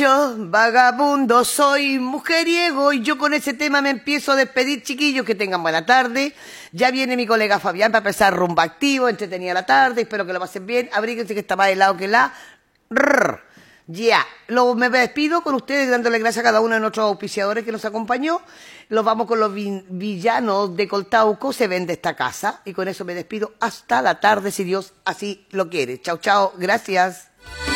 Yo, vagabundo, soy mujeriego y yo con ese tema me empiezo a despedir, chiquillos, que tengan buena tarde. Ya viene mi colega Fabián para empezar rumba activo, entretenida la tarde, espero que lo pasen bien, abríguense que está más helado que la... Ya, me despido con ustedes dándole gracias a cada uno de nuestros auspiciadores que nos acompañó. Los vamos con los villanos de Coltauco, se vende esta casa. Y con eso me despido hasta la tarde, si Dios así lo quiere. Chao, chao, gracias.